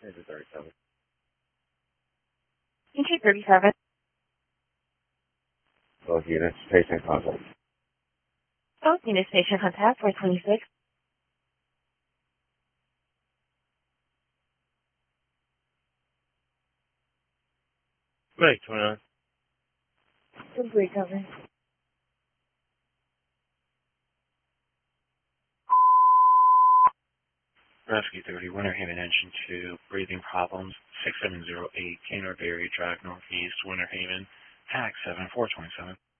Maybe 37. Entry 37. Both units, patient contact. Both units, patient contact 426. Right, 29. Complete cover. Rescue 30, Winter Haven Engine 2, breathing problems, 6708, Canterbury Drive Northeast, Winter Haven, TAG 7427.